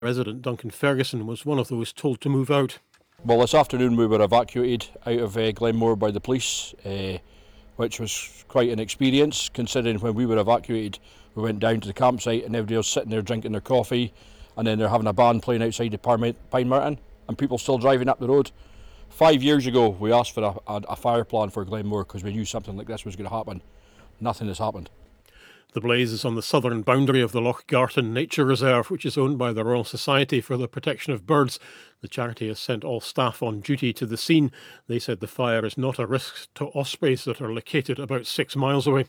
Resident Duncan Ferguson was one of those told to move out. Well, this afternoon we were evacuated out of Glenmore by the police, which was quite an experience, considering when we were evacuated, we went down to the campsite and everybody was sitting there drinking their coffee, and then they're having a band playing outside the Pine Martin, and people still driving up the road. 5 years ago, we asked for a fire plan for Glenmore because we knew something like this was going to happen. Nothing has happened. The blaze is on the southern boundary of the Lochgarten Nature Reserve, which is owned by the Royal Society for the Protection of Birds. The charity has sent all staff on duty to the scene. They said the fire is not a risk to ospreys that are located about 6 miles away.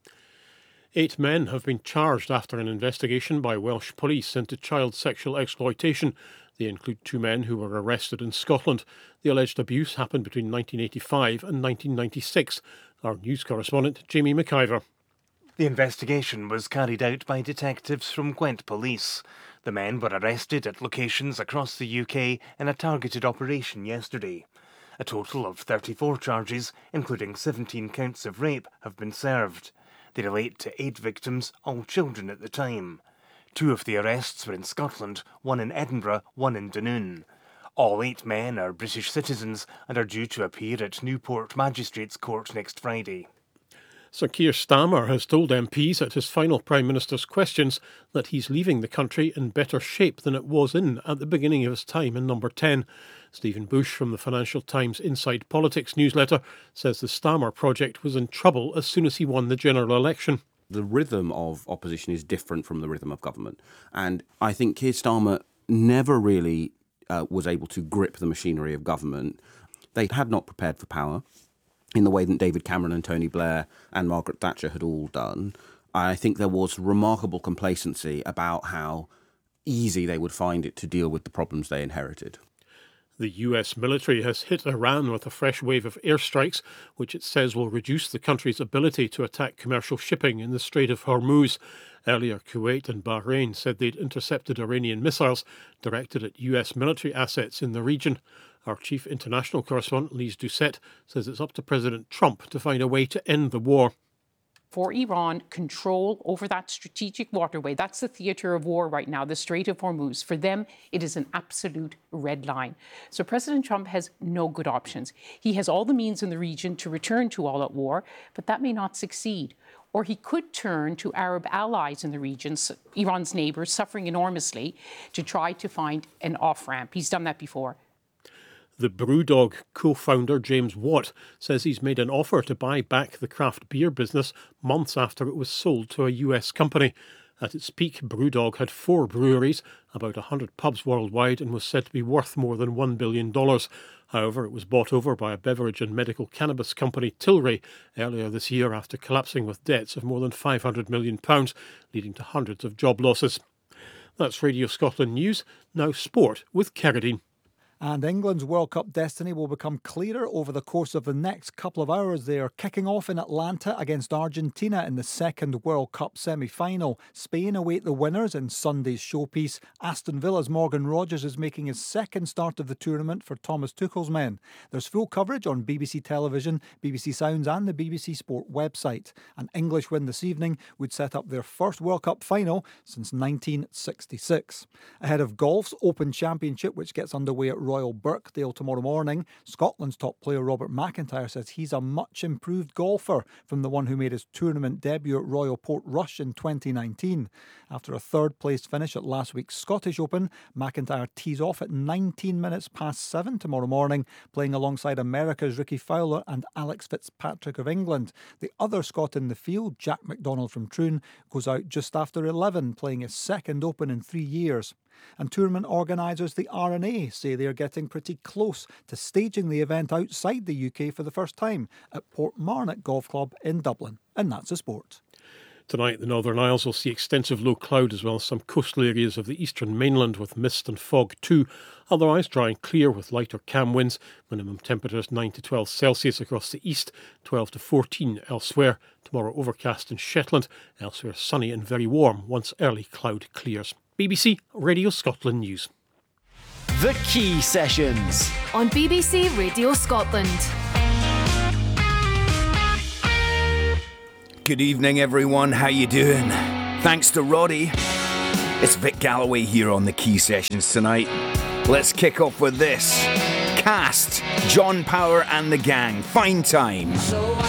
8 men have been charged after an investigation by Welsh police into child sexual exploitation. They include 2 men who were arrested in Scotland. The alleged abuse happened between 1985 and 1996. Our news correspondent, Jamie McIver. The investigation was carried out by detectives from Gwent Police. The men were arrested at locations across the UK in a targeted operation yesterday. A total of 34 charges, including 17 counts of rape, have been served. They relate to 8 victims, all children at the time. 2 of the arrests were in Scotland, 1 in Edinburgh, 1 in Dunoon. All 8 men are British citizens and are due to appear at Newport Magistrates Court next Friday. Sir Keir Starmer has told MPs at his final Prime Minister's questions that he's leaving the country in better shape than it was in at the beginning of his time in Number 10. Stephen Bush from the Financial Times Inside Politics newsletter says the Starmer project was in trouble as soon as he won the general election. The rhythm of opposition is different from the rhythm of government. And I think Keir Starmer never really was able to grip the machinery of government. They had not prepared for power in the way that David Cameron and Tony Blair and Margaret Thatcher had all done. I think there was remarkable complacency about how easy they would find it to deal with the problems they inherited. The US military has hit Iran with a fresh wave of airstrikes, which it says will reduce the country's ability to attack commercial shipping in the Strait of Hormuz. Earlier, Kuwait and Bahrain said they'd intercepted Iranian missiles directed at US military assets in the region. Our chief international correspondent, Lise Doucette, says it's up to President Trump to find a way to end the war. For Iran, control over that strategic waterway, that's the theatre of war right now, the Strait of Hormuz. For them, it is an absolute red line. So President Trump has no good options. He has all the means in the region to return to all-out war, but that may not succeed. Or he could turn to Arab allies in the region, Iran's neighbours, suffering enormously, to try to find an off-ramp. He's done that before. The Brewdog co-founder James Watt says he's made an offer to buy back the craft beer business months after it was sold to a US company. At its peak, Brewdog had 4 breweries, about 100 pubs worldwide, and was said to be worth more than $1 billion. However, it was bought over by a beverage and medical cannabis company, Tilray, earlier this year after collapsing with debts of more than £500 million, leading to hundreds of job losses. That's Radio Scotland News. Now sport with Kerridine. And England's World Cup destiny will become clearer over the course of the next couple of hours. They are kicking off in Atlanta against Argentina in the second World Cup semi-final. Spain await the winners in Sunday's showpiece. Aston Villa's Morgan Rogers is making his second start of the tournament for Thomas Tuchel's men. There's full coverage on BBC Television, BBC Sounds and the BBC Sport website. An English win this evening would set up their first World Cup final since 1966. Ahead of golf's Open Championship, which gets underway at Royal Birkdale tomorrow morning, Scotland's top player Robert McIntyre says he's a much improved golfer from the one who made his tournament debut at Royal Portrush in 2019. After a third-place finish at last week's Scottish Open, McIntyre tees off at 19 minutes past 7 tomorrow morning, playing alongside America's Ricky Fowler and Alex Fitzpatrick of England. The other Scot in the field, Jack McDonald from Troon, goes out just after 11, playing his second Open in 3 years. And tournament organisers, the R&A, say they are getting pretty close to staging the event outside the UK for the first time at Portmarnock Golf Club in Dublin. And that's the sport. Tonight, the Northern Isles will see extensive low cloud as well as some coastal areas of the eastern mainland with mist and fog too. Otherwise, dry and clear with lighter calm winds. Minimum temperatures 9 to 12 Celsius across the east, 12 to 14 elsewhere. Tomorrow overcast in Shetland, elsewhere sunny and very warm once early cloud clears. BBC Radio Scotland News. The Key Sessions on BBC Radio Scotland. Good evening, everyone. How you doing? Thanks to Roddy. It's Vic Galloway here on the Key Sessions tonight. Let's kick off with this. Cast, John Power and the Gang, Fine Time. So